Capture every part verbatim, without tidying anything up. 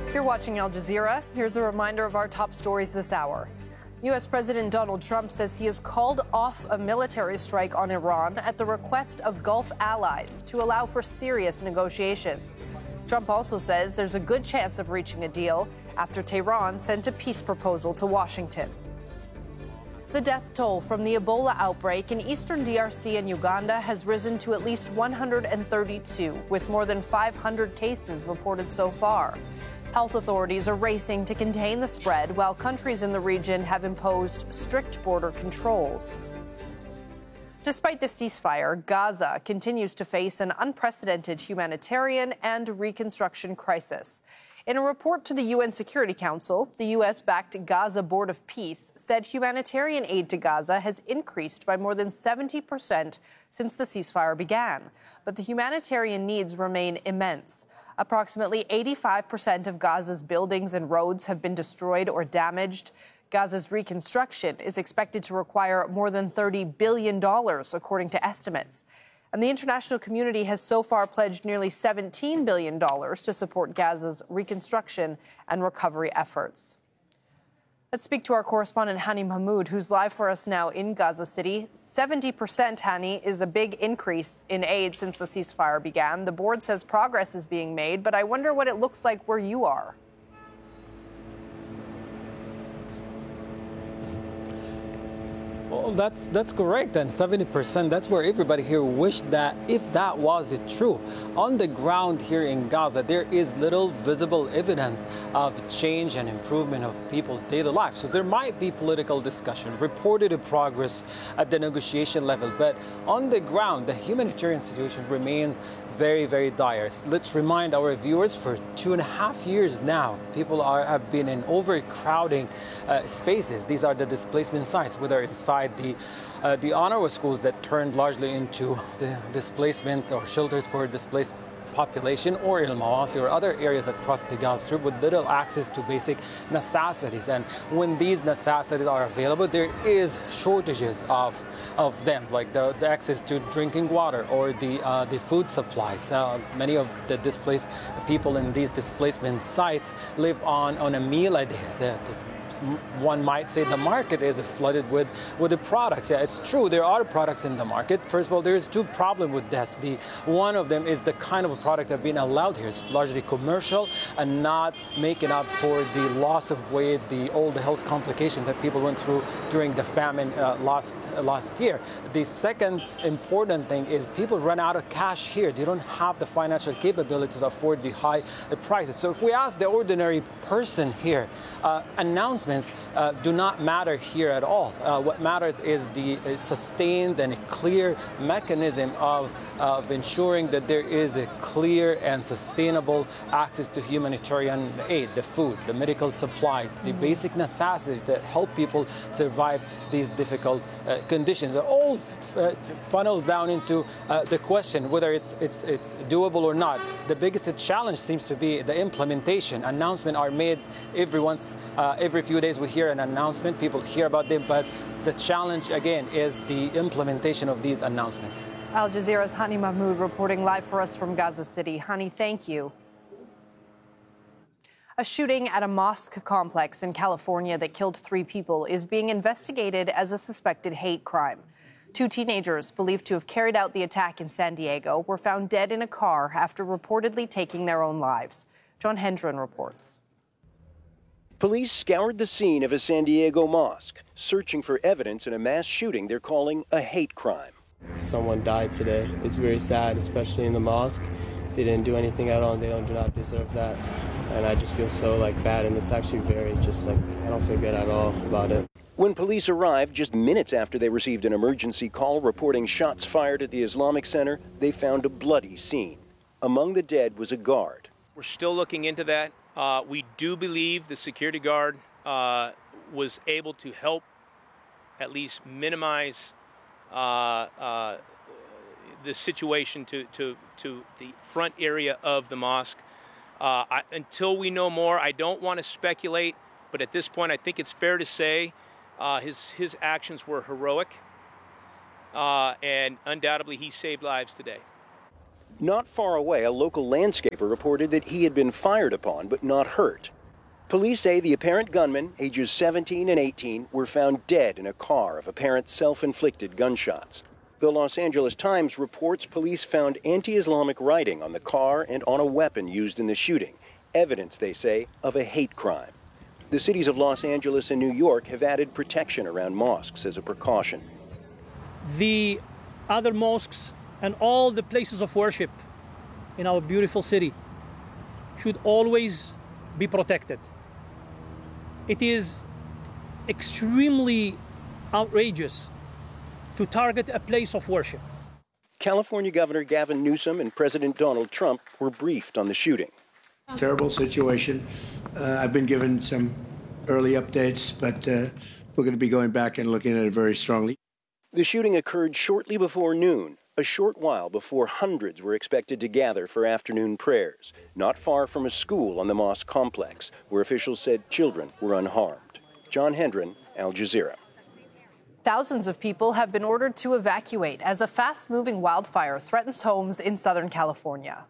You're watching Al Jazeera. Here's a reminder of our top stories this hour. U S. President Donald Trump says he has called off a military strike on Iran at the request of Gulf allies to allow for serious negotiations. Trump also says there's a good chance of reaching a deal after Tehran sent a peace proposal to Washington. The death toll from the Ebola outbreak in eastern D R C and Uganda has risen to at least one hundred thirty-two, with more than five hundred cases reported so far. Health authorities are racing to contain the spread, while countries in the region have imposed strict border controls. Despite the ceasefire, Gaza continues to face an unprecedented humanitarian and reconstruction crisis. In a report to the U N Security Council, the U S-backed Gaza Board of Peace said humanitarian aid to Gaza has increased by more than seventy percent since the ceasefire began. But the humanitarian needs remain immense. Approximately eighty-five percent of Gaza's buildings and roads have been destroyed or damaged. Gaza's reconstruction is expected to require more than thirty billion dollars, according to estimates. And the international community has so far pledged nearly seventeen billion dollars to support Gaza's reconstruction and recovery efforts. Let's speak to our correspondent, Hani Mahmoud, who's live for us now in Gaza City. seventy percent, Hani, is a big increase in aid since the ceasefire began. The board says progress is being made, but I wonder what it looks like where you are. Well, that's that's correct, and seventy percent, that's where everybody here wished that if that was it true. On the ground here in Gaza, there is little visible evidence of change and improvement of people's daily lives. So there might be political discussion, reported progress at the negotiation level, but on the ground, the humanitarian situation remains very, very dire. Let's remind our viewers, for two and a half years now, people are have been in overcrowding uh, spaces. These are the displacement sites, whether inside the uh, the UNRWA schools that turned largely into the displacement or shelters for displaced population, or in Mawasi or other areas across the Gaza Strip with little access to basic necessities. And when these necessities are available, there is shortages of of them, like the, the access to drinking water or the uh, the food supplies. Uh, many of the displaced people in these displacement sites live on, on a meal a day. The, the, one might say the market is flooded with, with the products. Yeah, it's true, there are products in the market. First of all, there's two problems with this. The, one of them is the kind of a product that been allowed here. It's largely commercial and not making up for the loss of weight, the all the health complications that people went through during the famine uh, last, uh, last year. The second important thing is people run out of cash here. They don't have the financial capability to afford the high uh, prices. So if we ask the ordinary person here, uh, announcements uh, do not matter here at all. Uh, what matters is the uh, sustained and clear mechanism of, of ensuring that there is a clear and sustainable access to humanitarian aid, the food, the medical supplies, the mm-hmm. basic necessities that help people survive these difficult uh, conditions. It all uh, funnels down into uh, the question whether it's, it's, it's doable or not. The biggest challenge seems to be the implementation. Announcements are made every once, uh, every few days we hear an announcement, people hear about them, but the challenge again is the implementation of these announcements. Al Jazeera's Hani Mahmoud reporting live for us from Gaza City. Hani, thank you. A shooting at a mosque complex in California that killed three people is being investigated as a suspected hate crime. Two teenagers believed to have carried out the attack in San Diego were found dead in a car after reportedly taking their own lives. John Hendren reports. Police scoured the scene of a San Diego mosque, searching for evidence in a mass shooting they're calling a hate crime. Someone died today. It's very sad, especially in the mosque. They didn't do anything at all, and they don't, do not deserve that. And I just feel so like bad, and it's actually very just like, I don't feel good at all about it. When police arrived just minutes after they received an emergency call reporting shots fired at the Islamic Center, they found a bloody scene. Among the dead was a guard. We're still looking into that. Uh, we do believe the security guard uh, was able to help at least minimize uh, uh, the situation to, to, to the front area of the mosque. Uh, I, until we know more, I don't want to speculate, but at this point I think it's fair to say uh, his, his actions were heroic, uh, and undoubtedly he saved lives today. Not far away, a local landscaper reported that he had been fired upon but not hurt. Police say the apparent gunmen, ages seventeen and eighteen, were found dead in a car of apparent self-inflicted gunshots. The Los Angeles Times reports police found anti-Islamic writing on the car and on a weapon used in the shooting, evidence, they say, of a hate crime. The cities of Los Angeles and New York have added protection around mosques as a precaution. The other mosques and all the places of worship in our beautiful city should always be protected. It is extremely outrageous to target a place of worship. California Governor Gavin Newsom and President Donald Trump were briefed on the shooting. It's a terrible situation. Uh, I've been given some early updates, but uh, we're going to be going back and looking at it very strongly. The shooting occurred shortly before noon, a short while before hundreds were expected to gather for afternoon prayers, not far from a school on the mosque complex, where officials said children were unharmed. John Hendren, Al Jazeera. Thousands of people have been ordered to evacuate as a fast-moving wildfire threatens homes in Southern California.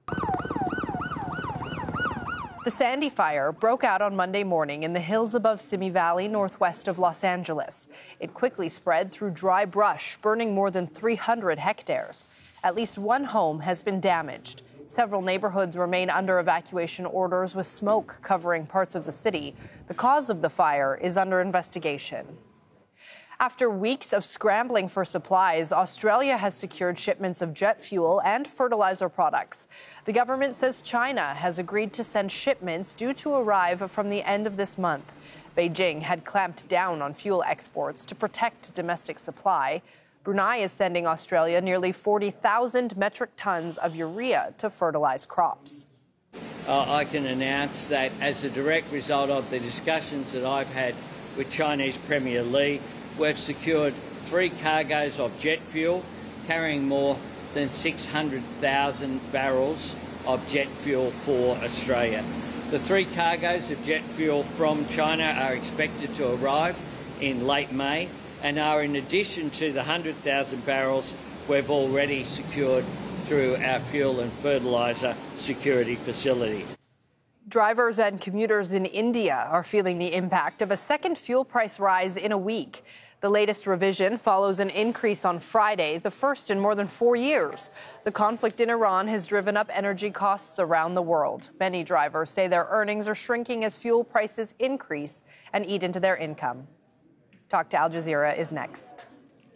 The Sandy Fire broke out on Monday morning in the hills above Simi Valley, northwest of Los Angeles. It quickly spread through dry brush, burning more than three hundred hectares. At least one home has been damaged. Several neighborhoods remain under evacuation orders with smoke covering parts of the city. The cause of the fire is under investigation. After weeks of scrambling for supplies, Australia has secured shipments of jet fuel and fertilizer products. The government says China has agreed to send shipments due to arrive from the end of this month. Beijing had clamped down on fuel exports to protect domestic supply. Brunei is sending Australia nearly forty thousand metric tons of urea to fertilize crops. Uh, I can announce that as a direct result of the discussions that I've had with Chinese Premier Li, we've secured three cargoes of jet fuel carrying more than six hundred thousand barrels of jet fuel for Australia. The three cargoes of jet fuel from China are expected to arrive in late May and are in addition to the one hundred thousand barrels we've already secured through our fuel and fertiliser security facility. Drivers and commuters in India are feeling the impact of a second fuel price rise in a week. The latest revision follows an increase on Friday, the first in more than four years. The conflict in Iran has driven up energy costs around the world. Many drivers say their earnings are shrinking as fuel prices increase and eat into their income. Talk to Al Jazeera is next.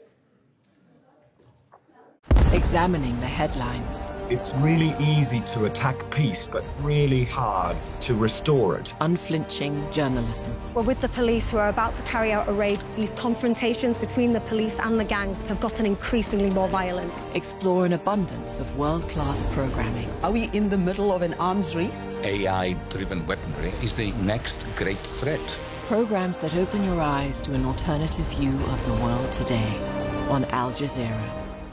Examining the headlines. It's really easy to attack peace, but really hard to restore it. Unflinching journalism. Well, with the police who are about to carry out a raid, these confrontations between the police and the gangs have gotten increasingly more violent. Explore an abundance of world-class programming. Are we in the middle of an arms race? A I-driven weaponry is the next great threat. Programs that open your eyes to an alternative view of the world today on Al Jazeera.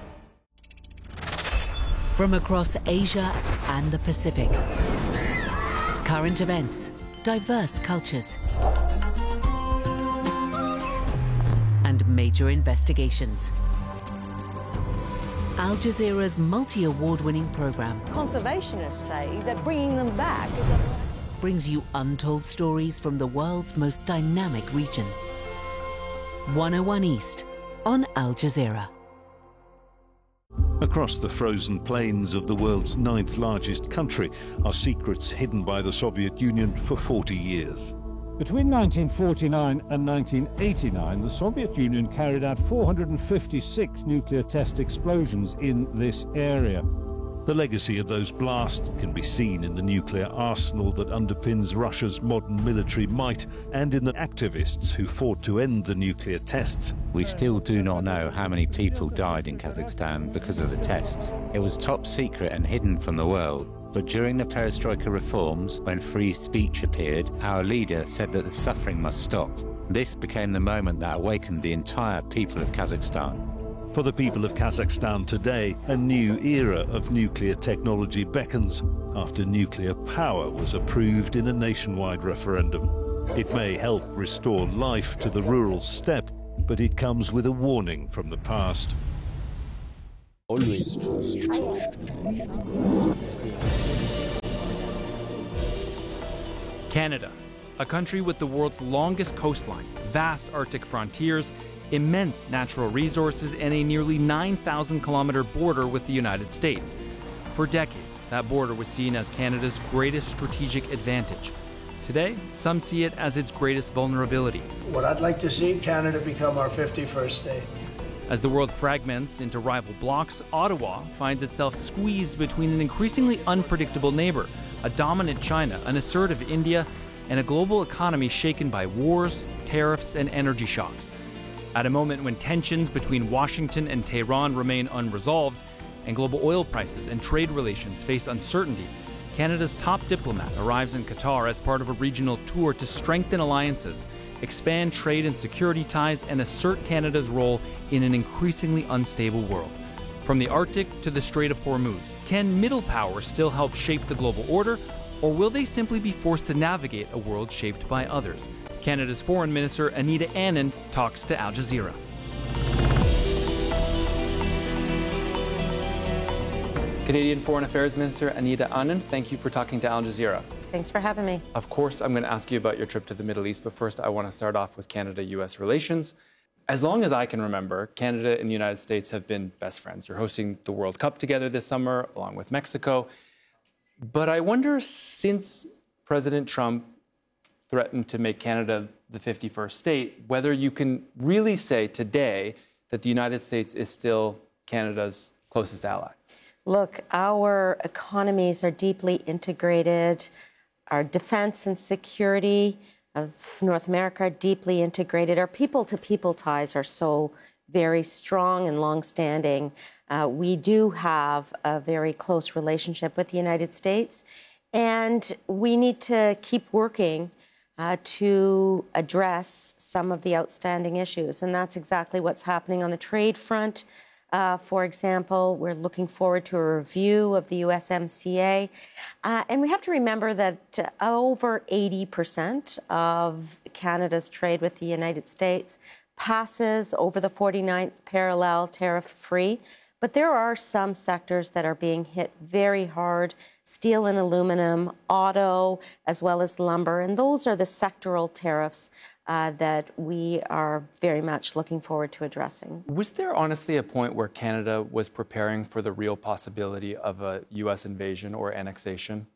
From across Asia and the Pacific. Current events, diverse cultures, and major investigations. Al Jazeera's multi-award-winning program Conservationists say that bringing them back is a... brings you untold stories from the world's most dynamic region. one oh one East on Al Jazeera. Across the frozen plains of the world's ninth largest country are secrets hidden by the Soviet Union for forty years. Between nineteen forty-nine and nineteen eighty-nine, the Soviet Union carried out four hundred fifty-six nuclear test explosions in this area. The legacy of those blasts can be seen in the nuclear arsenal that underpins Russia's modern military might and in the activists who fought to end the nuclear tests. We still do not know how many people died in Kazakhstan because of the tests. It was top secret and hidden from the world. But during the perestroika reforms, when free speech appeared, our leader said that the suffering must stop. This became the moment that awakened the entire people of Kazakhstan. For the people of Kazakhstan today, a new era of nuclear technology beckons after nuclear power was approved in a nationwide referendum. It may help restore life to the rural steppe, but it comes with a warning from the past. Always trust. Canada, a country with the world's longest coastline, vast Arctic frontiers, immense natural resources, and a nearly nine thousand kilometer border with the United States. For decades, that border was seen as Canada's greatest strategic advantage. Today, some see it as its greatest vulnerability. What I'd like to see, Canada become our fifty-first state. As the world fragments into rival blocs, Ottawa finds itself squeezed between an increasingly unpredictable neighbor, a dominant China, an assertive India, and a global economy shaken by wars, tariffs, and energy shocks. At a moment when tensions between Washington and Tehran remain unresolved, and global oil prices and trade relations face uncertainty, Canada's top diplomat arrives in Qatar as part of a regional tour to strengthen alliances, expand trade and security ties, and assert Canada's role in an increasingly unstable world. From the Arctic to the Strait of Hormuz, can middle powers still help shape the global order, or will they simply be forced to navigate a world shaped by others? Canada's Foreign Minister Anita Anand talks to Al Jazeera. Canadian Foreign Affairs Minister Anita Anand, thank you for talking to Al Jazeera. Thanks for having me. Of course, I'm going to ask you about your trip to the Middle East, but first I want to start off with Canada U S relations. As long as I can remember, Canada and the United States have been best friends. You're hosting the World Cup together this summer, along with Mexico. But I wonder, since President Trump threatened to make Canada the fifty-first state, whether you can really say today that the United States is still Canada's closest ally. Look, our economies are deeply integrated. Our defense and security of North America are deeply integrated. Our people-to-people ties are so very strong and long-standing. Uh, we do have a very close relationship with the United States, and we need to keep working uh, to address some of the outstanding issues, and that's exactly what's happening on the trade front. Uh, for example, we're looking forward to a review of the U S M C A. Uh, and we have to remember that uh, over eighty percent of Canada's trade with the United States passes over the forty-ninth parallel tariff-free. But there are some sectors that are being hit very hard: steel and aluminum, auto, as well as lumber. And those are the sectoral tariffs Uh, that we are very much looking forward to addressing. Was there honestly a point where Canada was preparing for the real possibility of a U S invasion or annexation?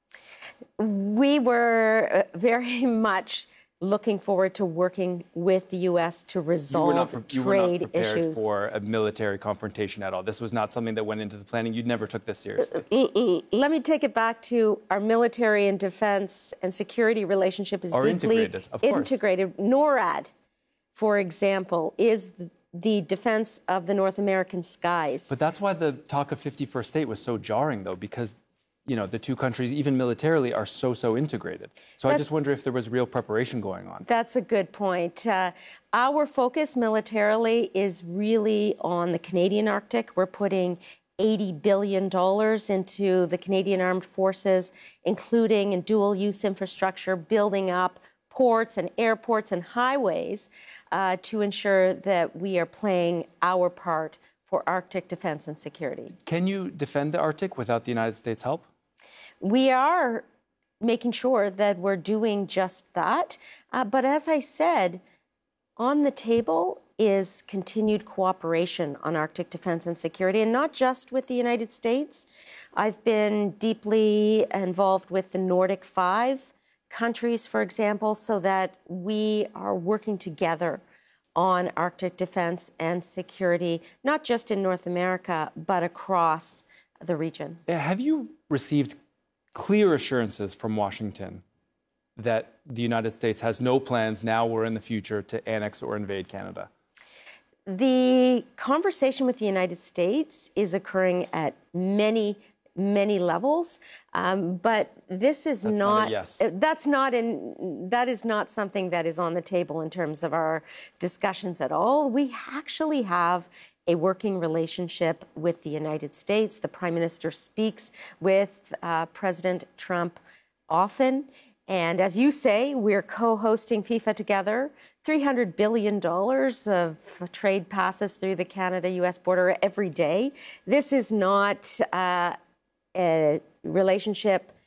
We were very much looking forward to working with the U S to resolve you were not, pre- trade you were not prepared issues. for a military confrontation at all. This was not something that went into the planning. You never took this seriously. Let me take it back to our military and defense and security relationship is Are deeply integrated, of course. integrated. NORAD, for example, is the defense of the North American skies. But that's why the talk of fifty-first state was so jarring, though, because you know, the two countries, even militarily, are so, so integrated. So that's, I just wonder if there was real preparation going on. That's a good point. Uh, our focus militarily is really on the Canadian Arctic. We're putting eighty billion dollars into the Canadian Armed Forces, including in dual-use infrastructure, building up ports and airports and highways uh, to ensure that we are playing our part for Arctic defense and security. Can you defend the Arctic without the United States' help? We are making sure that we're doing just that. Uh, but as I said, on the table is continued cooperation on Arctic defense and security, and not just with the United States. I've been deeply involved with the Nordic Five countries, for example, so that we are working together on Arctic defense and security, not just in North America, but across the region. Have you received clear assurances from Washington that the United States has no plans now or in the future to annex or invade Canada? The conversation with the United States is occurring at many, many levels, um, but this is that's not. not a yes. That's not in. That is not something that is on the table in terms of our discussions at all. We actually have a working relationship with the United States. The Prime Minister speaks with uh, President Trump often, And as you say, we're co-hosting FIFA together. three hundred billion dollars of trade passes through the Canada-U S border every day. This is not uh, a relationship